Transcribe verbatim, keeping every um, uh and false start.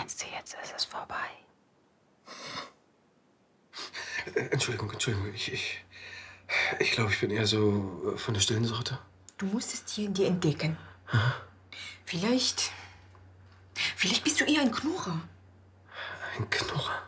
Meinst du, jetzt ist es vorbei? Entschuldigung, Entschuldigung. Ich, ich, ich glaube, ich bin eher so von der stillen Sorte. Du musst es hier in dir entdecken. Aha. Vielleicht... Vielleicht bist du eher ein Knurrer. Ein Knurrer?